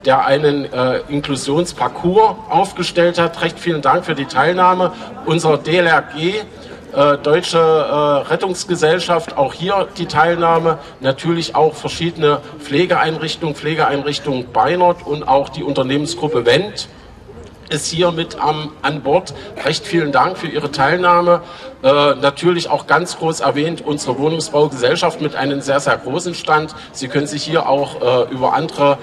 der einen Inklusionsparcours aufgestellt hat. Recht vielen Dank für die Teilnahme. Unser DLRG, Deutsche Rettungsgesellschaft, auch hier die Teilnahme. Natürlich auch verschiedene Pflegeeinrichtungen Beinert und auch die Unternehmensgruppe Wendt ist hier mit an Bord. Recht vielen Dank für Ihre Teilnahme. Natürlich auch ganz groß erwähnt unsere Wohnungsbaugesellschaft mit einem sehr, sehr großen Stand. Sie können sich hier auch über andere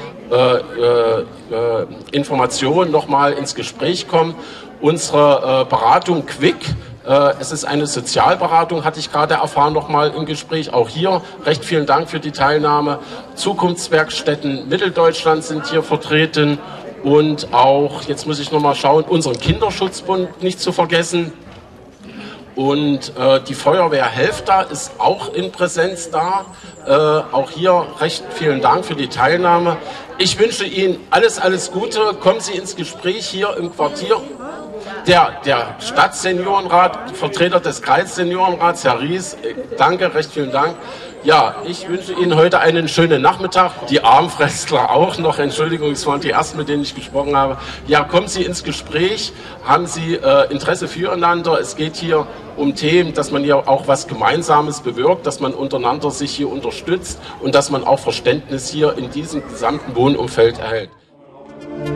Informationen nochmal ins Gespräch kommen. Unsere Beratung Quick, es ist eine Sozialberatung, hatte ich gerade erfahren, nochmal im Gespräch. Auch hier recht vielen Dank für die Teilnahme. Zukunftswerkstätten Mitteldeutschland sind hier vertreten. Und auch, jetzt muss ich nochmal schauen, unseren Kinderschutzbund nicht zu vergessen. Und die Feuerwehr Helfta ist auch in Präsenz da. Auch hier recht vielen Dank für die Teilnahme. Ich wünsche Ihnen alles Gute. Kommen Sie ins Gespräch hier im Quartier. Der Stadtseniorenrat, Vertreter des Kreisseniorenrats, Herr Ries, danke, recht vielen Dank. Ja, ich wünsche Ihnen heute einen schönen Nachmittag. Die Armfressler auch noch, Entschuldigung, es waren die ersten, mit denen ich gesprochen habe. Ja, kommen Sie ins Gespräch, haben Sie Interesse füreinander. Es geht hier um Themen, dass man hier auch was Gemeinsames bewirkt, dass man untereinander sich hier unterstützt und dass man auch Verständnis hier in diesem gesamten Wohnumfeld erhält.